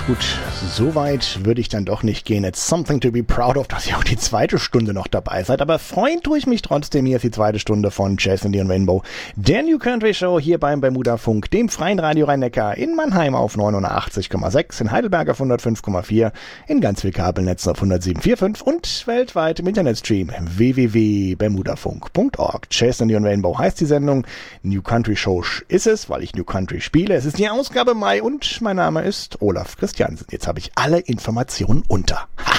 Gut, so weit würde ich dann doch nicht gehen. It's something to be proud of, dass ihr auch die zweite Stunde noch dabei seid. Aber freuen tue ich mich trotzdem. Hier ist die zweite Stunde von Jazz Indie und Rainbow, der New Country Show hier beim Bermuda Funk, dem freien Radio Rhein-Neckar, in Mannheim auf 89,6, in Heidelberg auf 105,4, in ganz viel Kabelnetzen auf 107,45 und weltweit im Internetstream www.bermudafunk.org. Jazz Indie und Rainbow heißt die Sendung. New Country Show ist es, weil ich New Country spiele. Es ist die Ausgabe Mai und mein Name ist Olaf Christiansen. Jetzt habe ich alle Informationen unter.